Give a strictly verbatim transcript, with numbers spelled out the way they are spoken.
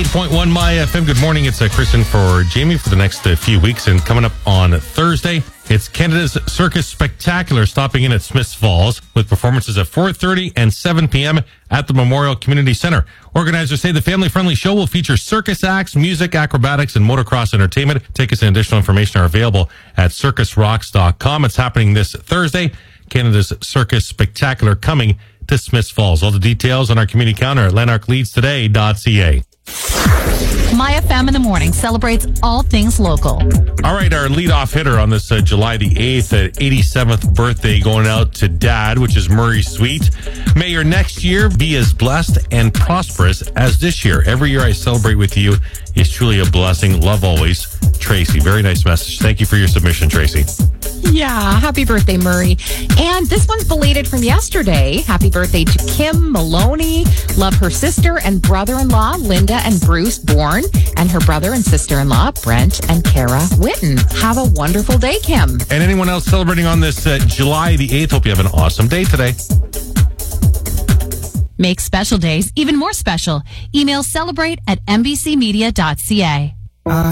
point one My F M. Good morning. It's uh, Kristen for Jamie for the next uh, few weeks. And coming up on Thursday, it's Canada's Circus Spectacular stopping in at Smiths Falls with performances at four thirty and seven p.m. at the Memorial Community Center. Organizers say the family-friendly show will feature circus acts, music, acrobatics, and motocross entertainment. Tickets and additional information are available at circus rocks dot com. It's happening this Thursday. Canada's Circus Spectacular coming to Smiths Falls. All the details on our community counter at lanark leads today dot c a. My F M in the morning celebrates all things local. All right, our leadoff hitter on this uh, July the eighth, uh, eighty-seventh birthday going out to Dad, which is Murray Sweet. May your next year be as blessed and prosperous as this year. Every year I celebrate with you is truly a blessing. Love always. Tracy, very nice message. Thank you for your submission, Tracy. Yeah, happy birthday, Murray. And this one's belated from yesterday. Happy birthday to Kim Maloney. Love her sister and brother-in-law, Linda and Bruce Bourne, and her brother and sister-in-law, Brent and Kara Witten. Have a wonderful day, Kim. And anyone else celebrating on this uh, July the eighth, hope you have an awesome day today. Make special days even more special. Email celebrate at m b c media dot c a.